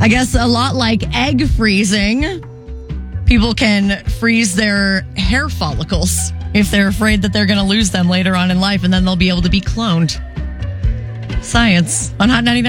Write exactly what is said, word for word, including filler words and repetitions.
I guess a lot like egg freezing, people can freeze their hair follicles if they're afraid that they're going to lose them later on in life, and then they'll be able to be cloned. Science on Hot ninety-nine.